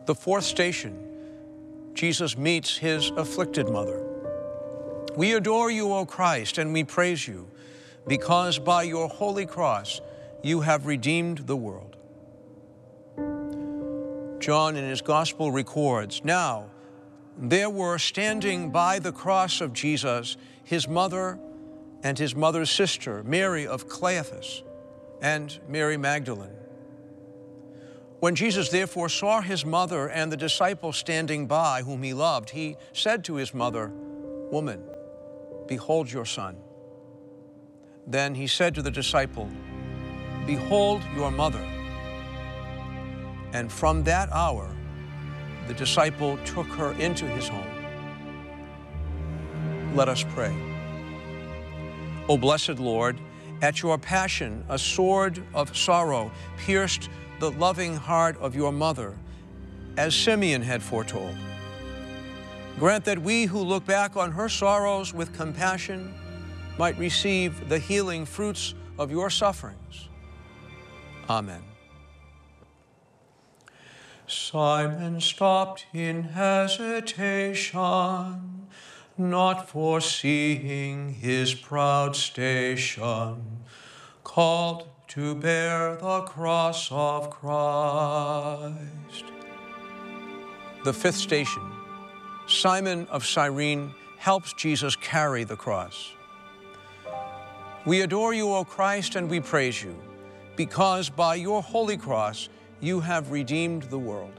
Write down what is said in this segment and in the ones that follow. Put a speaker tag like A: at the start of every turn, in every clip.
A: The fourth station, Jesus meets his afflicted mother. We adore you, O Christ, and we praise you, because by your holy cross you have redeemed the world. John in his gospel records, now there were standing by the cross of Jesus his mother and his mother's sister, Mary of Cleophas, and Mary Magdalene. When Jesus therefore saw his mother and the disciple standing by, whom he loved, he said to his mother, Woman, behold your son. Then he said to the disciple, Behold your mother. And from that hour, the disciple took her into his home. Let us pray. O blessed Lord, at your passion, a sword of sorrow pierced the loving heart of your mother, as Simeon had foretold. Grant that we who look back on her sorrows with compassion might receive the healing fruits of your sufferings. Amen. Simon stopped in hesitation, not foreseeing his proud station, called to bear the cross of Christ. The fifth station, Simon of Cyrene helps Jesus carry the cross. We adore you, O Christ, and we praise you, because by your holy cross you have redeemed the world.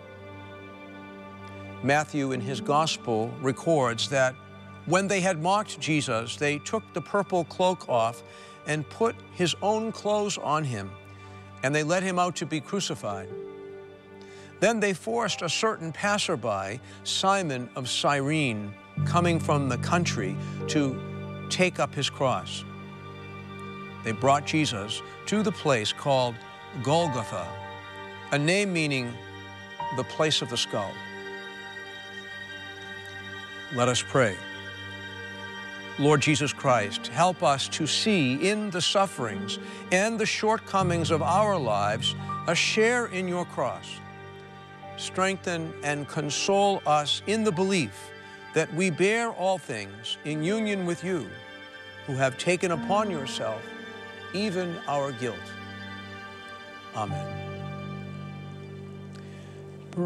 A: Matthew in his gospel records that when they had mocked Jesus, they took the purple cloak off and put his own clothes on him, and they led him out to be crucified. Then they forced a certain passerby, Simon of Cyrene, coming from the country, to take up his cross. They brought Jesus to the place called Golgotha, a name meaning the place of the skull. Let us pray. Lord Jesus Christ, help us to see in the sufferings and the shortcomings of our lives a share in your cross. Strengthen and console us in the belief that we bear all things in union with you, who have taken upon yourself even our guilt. Amen.